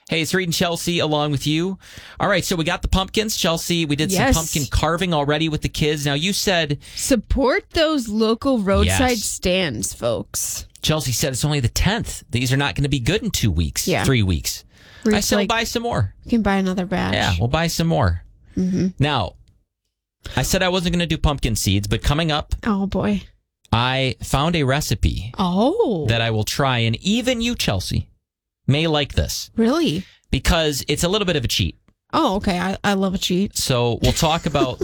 Hey, it's Reed and Chelsea along with you. All right, so we got the pumpkins, Chelsea. We did some pumpkin carving already with the kids. Now, you said... support those local roadside stands, folks. Chelsea said it's only the 10th. These are not going to be good in 2 weeks, 3 weeks. I said we'll buy some more. We can buy another batch. Yeah, we'll buy some more. Mm-hmm. Now, I said I wasn't going to do pumpkin seeds, but coming up... oh, boy. I found a recipe that I will try, and even you, Chelsea, may like this. Really? Because it's a little bit of a cheat. Oh, okay. I love a cheat. So we'll talk about